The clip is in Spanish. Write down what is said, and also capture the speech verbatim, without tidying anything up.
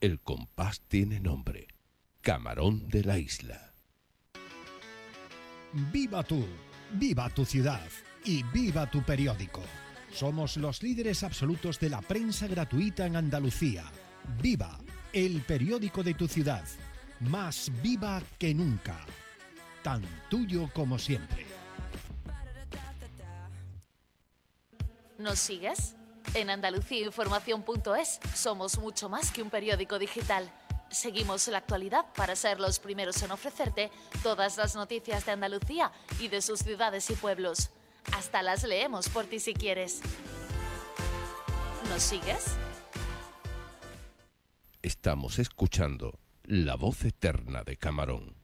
El compás tiene nombre. Camarón de la Isla. Viva tú, viva tu ciudad y viva tu periódico. Somos los líderes absolutos de la prensa gratuita en Andalucía. Viva, el periódico de tu ciudad. Más viva que nunca. Tan tuyo como siempre. ¿Nos sigues? En andalucía información punto es somos mucho más que un periódico digital. Seguimos la actualidad para ser los primeros en ofrecerte todas las noticias de Andalucía y de sus ciudades y pueblos. Hasta las leemos por ti si quieres. ¿Nos sigues? Estamos escuchando La Voz Eterna de Camarón.